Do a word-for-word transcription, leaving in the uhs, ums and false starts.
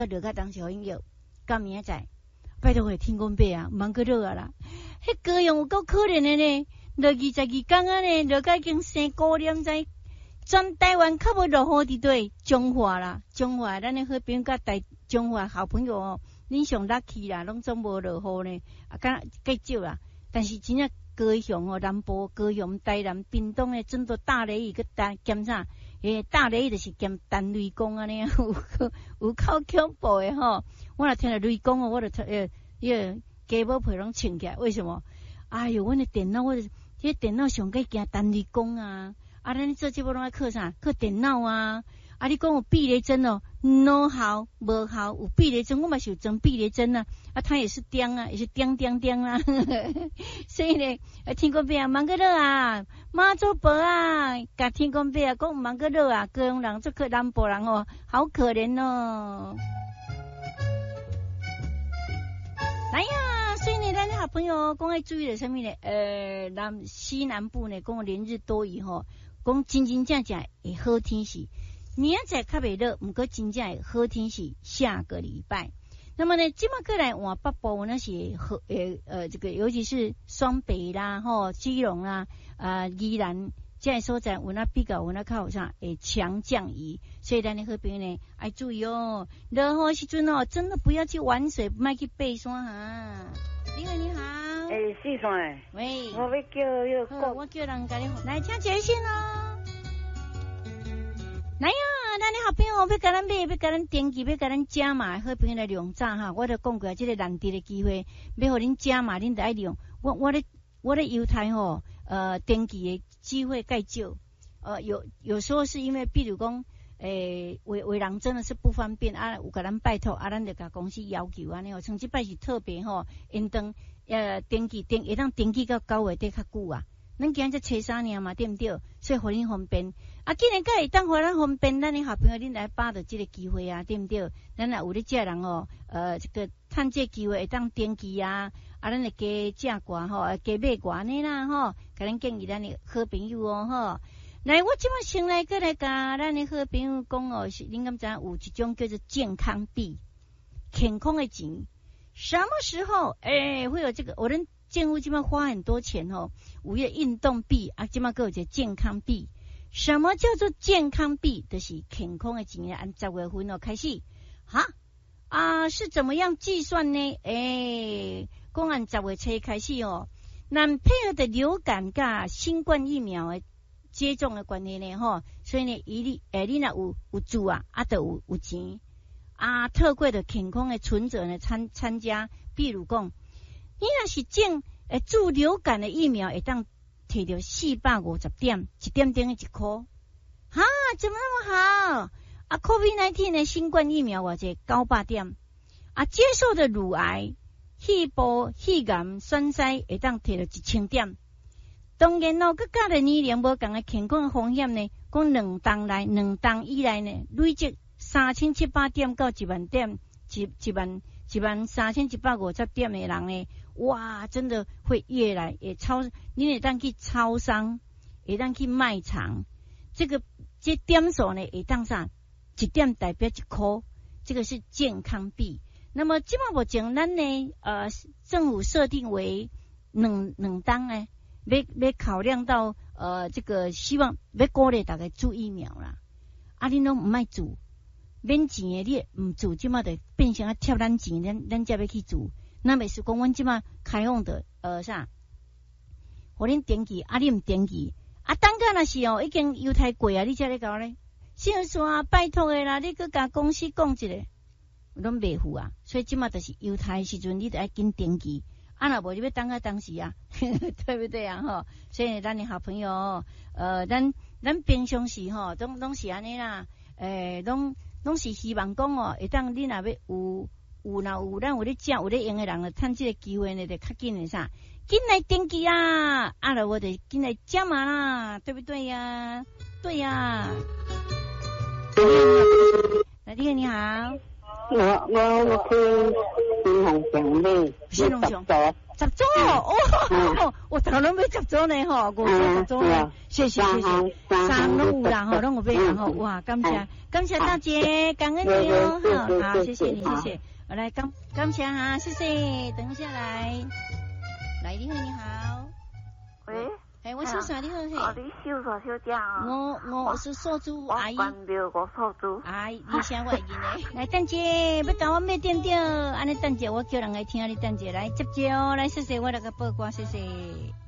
落甲当时互因药，到明仔载，拜托会天公伯啊，茫个落啊啦，迄高阳有够可怜的呢，落二十二天啊呢，落甲已经生高粱在，全台湾较无落雨伫对中华啦，中华咱的好朋友甲台中华好朋友哦，恁上 lucky 啦，拢总无落雨呢，啊，敢介少啦，但是真正高雄哦，南部高雄、台南、屏东的真多大雷雨个大兼啥？诶，大雷雨就是兼单雷公安尼，有有够恐怖的吼！我若听到雷公哦，我就呃，迄个鸡母皮拢穿起来。为什么？哎哟，阮的电脑，我迄个电脑上计惊单雷公啊！啊，咱做节目拢爱靠啥？靠电脑啊！啊，你讲有避雷针哦 ，no 好，无好，有避雷针，我嘛是有装避雷针啊！啊，它也是钉啊，也是钉钉钉啊！所以呢，天公伯啊，忙个热啊，妈祖婆啊，甲天公伯啊，讲忙个热啊，高雄人这个南部人哦，好可怜哦。来呀，所以呢，咱的好朋友讲要注意的什么呢？呃，南西南部呢，讲连日多雨吼，讲真真正正会好天气。明仔载较袂热，毋过真正会好天气。下个礼拜，那么呢，即马过来往北部那是和呃呃这个，尤其是双北啦、吼基隆啦、啊宜兰这些所在，有那比较有那较有啥会强降雨，所以咱的好朋友呢要注意哦。落雨时阵哦，真的不要去玩水，莫去爬山哈。你好，你好。 诶，四川诶。 喂。 我要叫迄个国， 我叫人甲你来请接线哦。来呀，咱的好朋友要甲咱买，要甲咱登记，要甲咱加码，好朋友来量早哈。我都讲过，这个难得的机会，要互恁加码，恁得爱用。我我咧我咧犹太吼，呃，登记的机会介少，呃，有有时候是因为，比如讲，诶，为为人真的是不方便啊，有甲咱拜托啊，咱就甲公司要求安尼哦。像即摆是特别吼，因登呃登记登，会当登记到九月底较久啊。咱今日才初三年嘛，对不对？所以互恁方便。啊，既然会当互咱方便，咱的好朋友恁来把握这个机会啊，对不对？咱若有咧这人哦，呃，这个趁这机会会当登记啊，啊，咱会加正挂吼，加买挂呢啦吼，甲咱建议咱的好朋友哦吼。来，我即摆先来过来甲咱的好朋友讲哦，是恁敢知有一种叫做健康币，健康的钱，什么时候诶、欸、会有这个？我们政府即摆花很多钱哦，有一个运动币啊，即摆还有一个健康币。什么叫做健康币？就是健康的钱，按十月份哦开始，哈啊是怎么样计算呢？诶，讲按十月初开始哦，那配合的流感甲新冠疫苗的接种的关系呢，吼，所以呢，伊你诶，你若有有住啊，啊，就有有钱啊，特贵的健康的存折呢参参加，比如讲，你若是种诶注流感的疫苗，会当摕到四百五十点，一点等于一块，哈，怎么那么好？啊 ，COVID 十九 的新冠疫苗或者九百点，啊，接受的乳癌、肺部、肺癌、栓塞会当摕到一千点。当然咯，佮家人医疗无共的健康的风险呢，讲两档来两档以来呢，累积三千七百点到一万点，一一万一万三千一百五十点的人呢，哇，真的会越来越超，你会当去超商，会当去卖场，这个这点数呢会当啥？一点代表一块，这个是健康币。那么即马目前咱呢，呃，政府设定为两两档呢。要要考量到呃这个希望要鼓励大家注疫苗啦，啊恁拢唔爱做，免钱的你唔做，即马就变成啊贴咱钱，咱咱才要去做。那袂是讲阮即马开放的呃啥，互恁登记，啊你唔登记，啊等下若是哦已经犹太过啊，你才来搞咧，先说拜托的啦，你去甲公司讲一下，拢袂付啊，所以即马就是犹太时阵，你得爱紧登记。啊，那无你要等啊当时啊，对不对啊？吼，所以咱的好朋友，呃，咱咱平常时吼，拢拢是安尼啦，诶，拢拢是希望讲哦，会当你若要有有若有咱有咧食有咧用的人，趁这个机会呢，就较紧的啥，紧来登记啊，啊，了我就紧来加码啦，对不对呀？对呀。来，你好，你好。 我我我去新龙祥买， 新龙祥， 十组哦，哦，我头拢要十组呢吼，五组十组呢，谢谢谢谢，三拢有啦吼，拢有买啦吼，哇，感谢感谢大姐，感恩你哦，好，好，谢谢你，谢谢，我来感感谢哈，谢谢，等一下来，来，你好你好， 喂。 哎，我小啥你好嘿？ 哦，你小啥小姐啊？ 我我是素珠阿姨。 我关掉我素珠。 阿姨，你声我会记嘞。来，等姐，要甲我买点点，安尼等姐，我叫人来听你等姐来接接哦，来谢谢我那个报歌，谢谢。